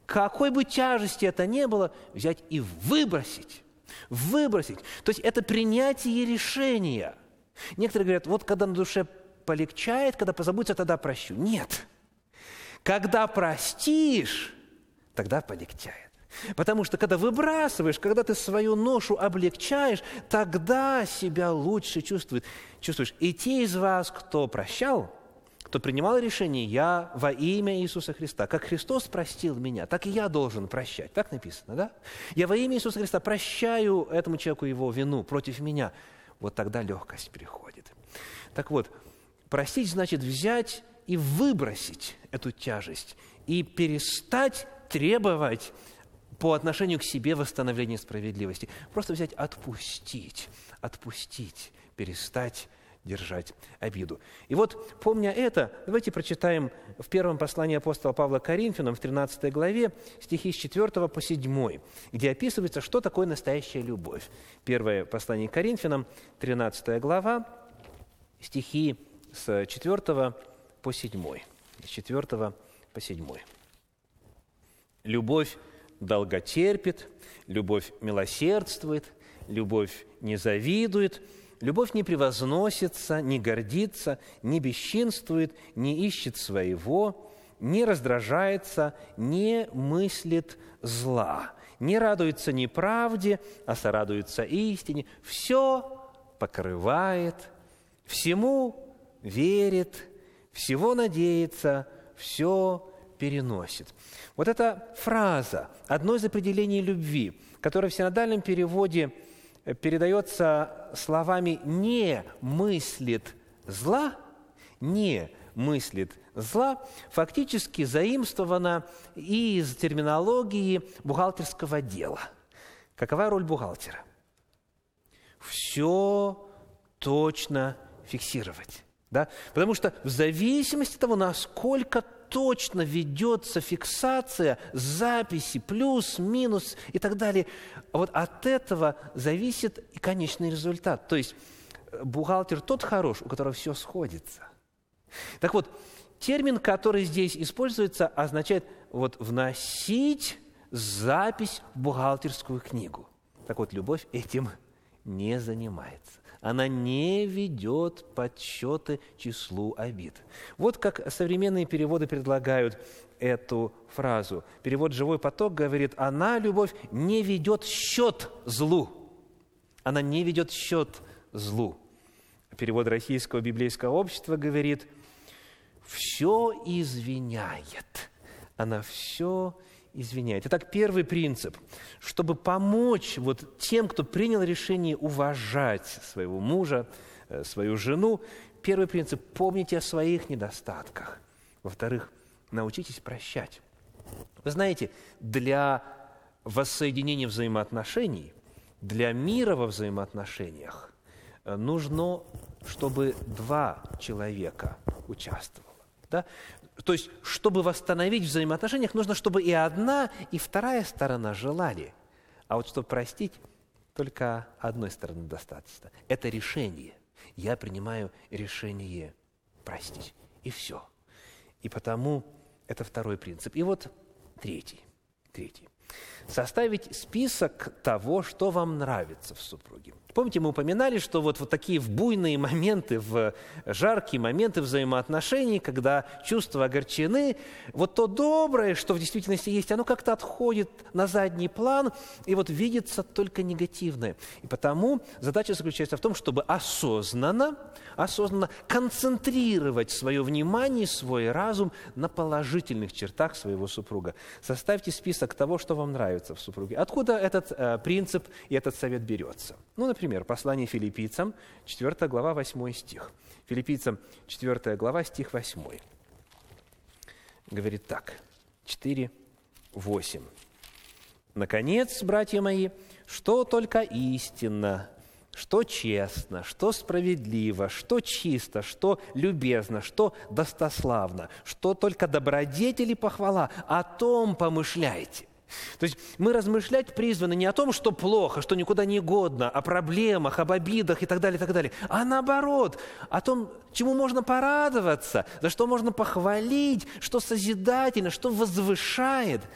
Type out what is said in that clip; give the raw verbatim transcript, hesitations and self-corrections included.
какой бы тяжести это ни было, взять и выбросить. Выбросить. То есть это принятие решения. Некоторые говорят, вот когда на душе полегчает, когда позабудется, тогда прощу. Нет. Когда простишь, тогда полегчает. Потому что когда выбрасываешь, когда ты свою ношу облегчаешь, тогда себя лучше чувствует, чувствуешь. И те из вас, кто прощал, кто принимал решение, я во имя Иисуса Христа, как Христос простил меня, так и я должен прощать. Так написано, да? Я во имя Иисуса Христа прощаю этому человеку его вину против меня. Вот тогда легкость приходит. Так вот, простить значит взять и выбросить эту тяжесть и перестать требовать по отношению к себе восстановления справедливости. Просто взять, отпустить, отпустить, перестать держать обиду. И вот, помня это, давайте прочитаем в первом послании апостола Павла к Коринфянам, в тринадцатой главе, стихи с четвёртого по седьмой, где описывается, что такое настоящая любовь. Первое послание к Коринфянам, тринадцатая глава, стихи с четвёртого по седьмой. С четвёртого по седьмой. «Любовь долготерпит, любовь милосердствует, любовь не завидует, любовь не превозносится, не гордится, не бесчинствует, не ищет своего, не раздражается, не мыслит зла, не радуется неправде, а сорадуется истине, все покрывает, всему верит, всего надеется, все переносит». Вот эта фраза, одно из определений любви, которое в синодальном переводе передается словами «не мыслит зла», «не мыслит зла», фактически заимствовано из терминологии бухгалтерского дела. Какова роль бухгалтера? Все точно фиксировать. Да? Потому что в зависимости от того, насколько точно ведется фиксация, записи, плюс, минус и так далее, вот от этого зависит и конечный результат. То есть бухгалтер тот хорош, у которого все сходится. Так вот, термин, который здесь используется, означает вот вносить запись в бухгалтерскую книгу. Так вот, любовь этим не занимается. Она не ведет подсчеты числу обид. Вот как современные переводы предлагают эту фразу. Перевод «Живой поток» говорит, она, любовь, не ведет счет злу. Она не ведет счет злу. Перевод Российского библейского общества говорит, все извиняет. Она все извиняет. Итак, первый принцип, чтобы помочь вот тем, кто принял решение уважать своего мужа, свою жену, первый принцип – помните о своих недостатках. Во-вторых, научитесь прощать. Вы знаете, для воссоединения взаимоотношений, для мира во взаимоотношениях нужно, чтобы два человека участвовало. Да? То есть, чтобы восстановить взаимоотношениях, нужно, чтобы и одна, и вторая сторона желали. А вот чтобы простить, только одной стороны достаточно. Это решение. Я принимаю решение простить. И все. И потому это второй принцип. И вот третий. Третий. Составить список того, что вам нравится в супруге. Помните, мы упоминали, что вот, вот такие в буйные моменты, в жаркие моменты взаимоотношений, когда чувства огорчены, вот то доброе, что в действительности есть, оно как-то отходит на задний план, и вот видится только негативное. И потому задача заключается в том, чтобы осознанно, осознанно концентрировать свое внимание, свой разум на положительных чертах своего супруга. Составьте список того, что вам нравится в супруге. Откуда этот э, принцип и этот совет берется? Ну, например, послание Филиппийцам, четвёртая глава, восьмой стих. Филиппийцам, четвёртая глава, стих восьмой. Говорит так, четыре, восемь. «Наконец, братья мои, что только истинно, что честно, что справедливо, что чисто, что любезно, что достославно, что только добродетель и похвала, о том помышляйте». То есть мы размышлять призваны не о том, что плохо, что никуда не годно, о проблемах, об обидах и так далее, и так далее, а наоборот, о том, чему можно порадоваться, за что можно похвалить, что созидательно, что возвышает.